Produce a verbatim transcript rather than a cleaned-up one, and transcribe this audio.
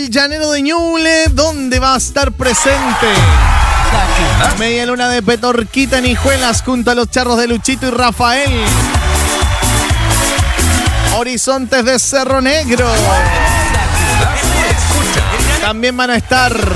el Llanero de Ñuble, donde va a estar presente Media Luna de Petorquita en Hijuelas junto a los Charros de Luchito y Rafael. Horizontes de Cerro Negro. También van a estar